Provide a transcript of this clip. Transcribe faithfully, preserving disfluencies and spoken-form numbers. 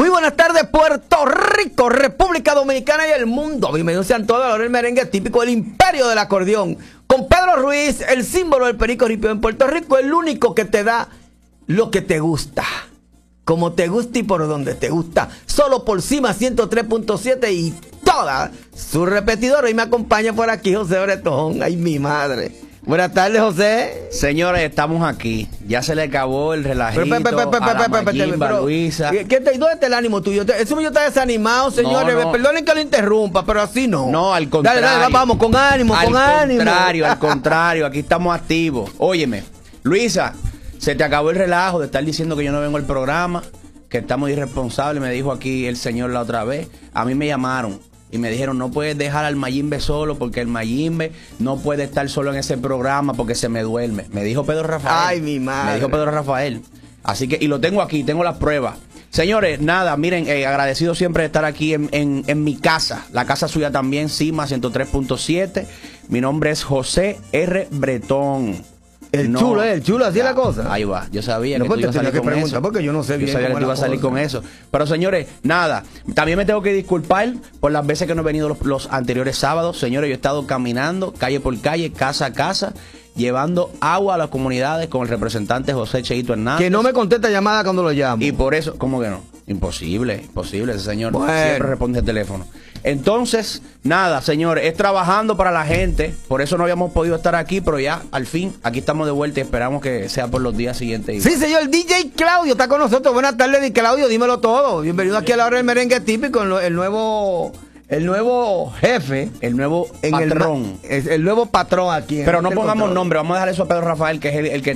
Muy buenas tardes, Puerto Rico, República Dominicana y el mundo. Bienvenidos sean todos a el merengue típico del imperio del acordeón. Con Pedro Ruiz, el símbolo del perico ripio en Puerto Rico, el único que te da lo que te gusta. Como te gusta y por donde te gusta. Solo por Cima ciento tres punto siete y toda su repetidora. Y me acompaña por aquí José Bretón. Ay, mi madre. Buenas tardes, José. Señores, estamos aquí. Ya se le acabó el relajito a la Mayimba, Luisa. ¿Qué te, ¿Dónde está el ánimo tuyo? Eso yo está desanimado, señores. No, no. Perdonen que lo interrumpa, pero así no. No, al contrario. Dale, dale, vamos, con ánimo, al con ánimo. Al contrario, al contrario. Aquí estamos activos. Óyeme, Luisa, se te acabó el relajo de estar diciendo que yo no vengo al programa, que estamos irresponsables. Me dijo aquí el señor la otra vez. A mí me llamaron y me dijeron, no puedes dejar al Mayimbe solo porque el Mayimbe no puede estar solo en ese programa porque se me duerme. Me dijo Pedro Rafael. Ay, mi madre. Me dijo Pedro Rafael. Así que, y lo tengo aquí, tengo las pruebas. Señores, nada, miren, eh, agradecido siempre de estar aquí en, en, en mi casa. La casa suya también, Cima ciento tres punto siete. Mi nombre es José R. Bretón. El no, chulo, el chulo, así es la cosa. Ahí va, yo sabía no, que tú ibas a salir que con eso. Porque yo no sé bien yo sabía que tú ibas a salir con eso. Pero señores, nada, también me tengo que disculpar por las veces que no he venido los, los anteriores sábados. Señores, yo he estado caminando calle por calle, casa a casa, llevando agua a las comunidades con el representante José Cheito Hernández. Que no me contesta llamada cuando lo llamo. Y por eso, ¿cómo que no? Imposible, imposible, ese señor bueno. siempre responde el teléfono. Entonces, nada, señores, es trabajando para la gente. Por eso no habíamos podido estar aquí, pero ya, al fin, aquí estamos de vuelta y esperamos que sea por los días siguientes. Sí, señor, el D J Claudio está con nosotros. Buenas tardes, D J Claudio, dímelo todo. Bienvenido aquí a la hora del merengue típico, el nuevo... El nuevo jefe, el nuevo en patrón. El, el nuevo patrón aquí. Pero no pongamos nombre, vamos a dejar eso a Pedro Rafael, que es el, el que